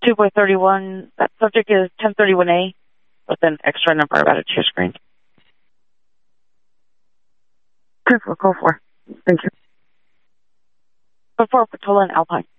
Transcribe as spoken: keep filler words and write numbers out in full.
two by thirty-one. That subject is ten thirty-one A with an extra number added to your screen. Go for, go for. Thank you. Before Patola and Alpine.